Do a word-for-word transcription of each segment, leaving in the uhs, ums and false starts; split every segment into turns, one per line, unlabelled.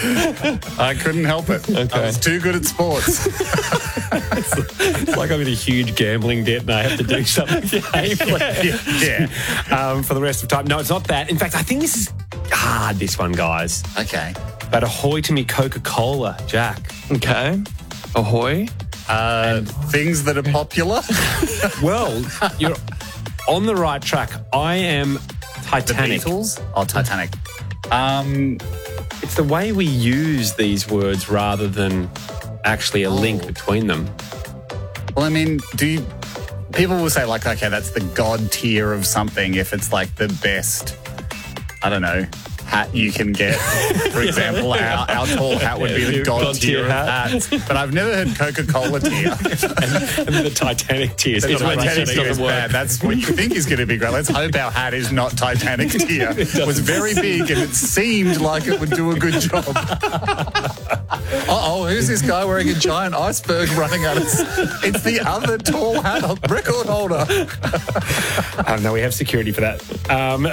I couldn't help it. Okay. I was too good at sports.
It's like I'm in a huge gambling debt and I have to do something shameful.
Yeah. yeah.
Um, for the rest of time. No, it's not that. In fact, I think this is hard, this one, guys.
Okay.
But ahoy to me Coca-Cola, Jack.
Okay. Ahoy.
Uh, things that are popular.
Well, you're on the right track. I am Titanic.
The Beatles? Oh, Titanic. Um,
it's the way we use these words rather than actually a link oh. between them.
Well, I mean, do you, people will say, like, okay, that's the god tier of something if it's like the best, I don't know, hat you can get. For example, our, our tall hat would be the god, god tier of hats. But I've never heard Coca-Cola tier.
and, and the Titanic tier.
The Titanic tier is bad. That's what you think is going to be great. Let's hope our hat is not Titanic tier. It was very big and it seemed like it would do a good job. Uh-oh, who's this guy wearing a giant iceberg running at us? It's the other tall hat record holder.
Um, no, we have security for that. Um,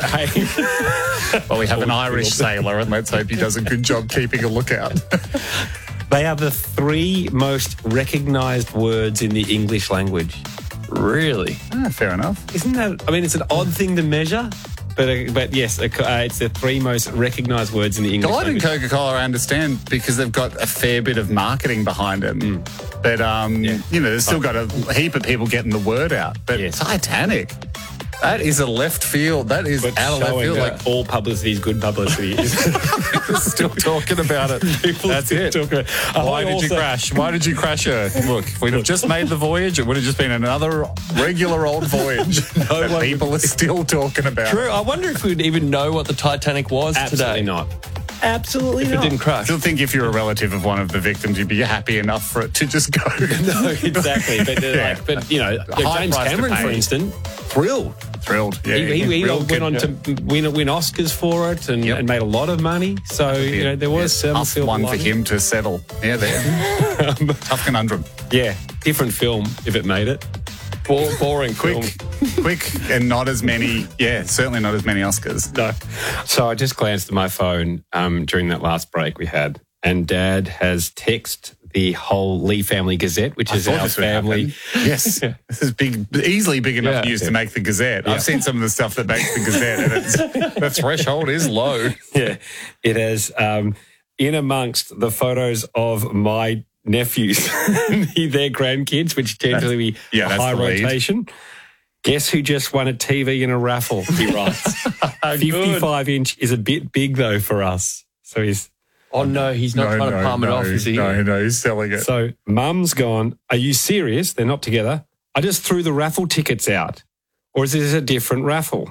hey.
Well, we have an Irish sailor, and let's hope he does a good job keeping a lookout.
They are the three most recognised words in the English language.
Really?
Ah, fair enough.
Isn't that, I mean, it's an odd thing to measure, but uh, but yes, uh, it's the three most recognised words in the English
Diet
language.
and Coca-Cola, I understand, because they've got a fair bit of marketing behind them. Mm. But, um, yeah. you know, there's still got a heap of people getting the word out. But yes. Titanic... That is a left field. That is
but
out of left field.
Like all publicity is good publicity.
We're still talking about it.
People
That's it.
About it.
Why did also... you crash? Why did you crash her? Look, if we'd have just made the voyage, it would have just been another regular old voyage no that people would... are still talking about.
True. I wonder if we'd even know what the Titanic was
Absolutely
today.
not. Absolutely
if
not.
It didn't crash.
I still think if you're a relative of one of the victims, you'd be happy enough for it to just go.
No, exactly. But,
yeah.
like, but you know, James Cameron, for instance, thrilled.
Thrilled. Yeah,
he he, he went
kid,
on
yeah.
to win, win Oscars for it and, yep. and made a lot of money. So, you know, there was
yeah,
some
one for him to settle. Yeah, there. um, Tough conundrum.
Yeah, different film if it made it.
Boring, boring
quick,
film.
quick, and not as many. Yeah, certainly not as many Oscars.
No. So I just glanced at my phone um, during that last break we had, and Dad has texted the whole Lee Family Gazette, which
I
is our family.
Yes, this is big, easily big enough
yeah,
news
yeah.
to make the Gazette.
Yeah.
I've seen some of the stuff that makes the Gazette, and it's, the threshold is low.
Yeah, it has. Um, in amongst the photos of my nephews, their grandkids, which tend to be
yeah,
a high rotation. Guess who just won a T V in a raffle? He writes. fifty-five inch is a bit big though for us. So he's.
Oh, no, he's not
no,
trying
no,
to palm
no,
it off, is he?
No, no, he's selling it.
So Mum's gone, are you serious? They're not together. I just threw the raffle tickets out. Or is this a different raffle?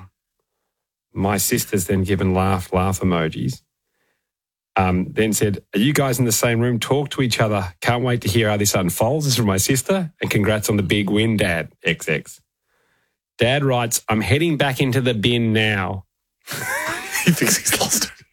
My sister's then given laugh, laugh emojis. Um, then said, are you guys in the same room? Talk to each other. Can't wait to hear how this unfolds. This is from my sister. And congrats on the big win, Dad. X X. Dad writes, I'm heading back into the bin now.
He thinks he's lost it.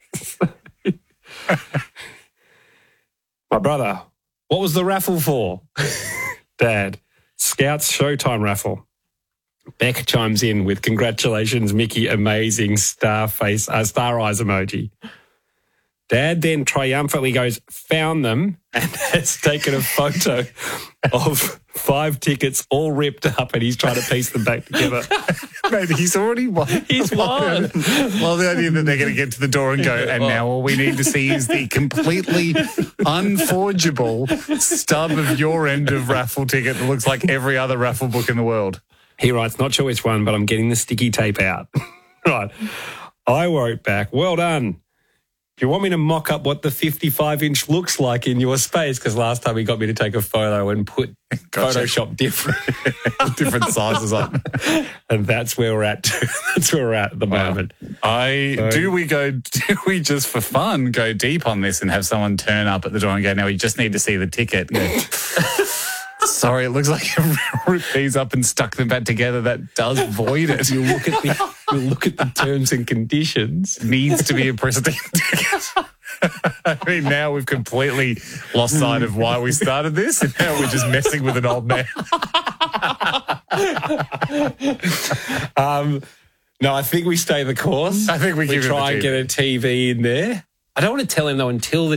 My brother, what was the raffle for? Dad, Scouts Showtime raffle. Beck chimes in with congratulations, Mickey, amazing star face, uh, star eyes emoji. Dad then triumphantly goes, found them, and has taken a photo of five tickets all ripped up, and he's trying to piece them back together.
Maybe he's already won.
He's won.
Well, the idea that they're going to get to the door and go, and now all we need to see is the completely unforgeable stub of your end of raffle ticket that looks like every other raffle book in the world.
He writes, not sure which one, but I'm getting the sticky tape out. Right. I wrote back, well done. Do you want me to mock up what the fifty-five inch looks like in your space? Because last time he got me to take a photo and put
gotcha.
Photoshop different
different sizes on.
And that's where we're at. That's where we're at at the wow. moment.
I so, do we go do we just for fun go deep on this and have someone turn up at the door and go, now we just need to see the ticket. Sorry, it looks like you've ripped these up and stuck them back together. That does void it.
You look at the you look at the terms and conditions.
It needs to be a pristine ticket. I mean, now we've completely lost sight of why we started this, and now we're just messing with an old man.
um, no, I think we stay the course.
I think we,
we
give
try
it
and get a T V in there. I don't want to tell him though until the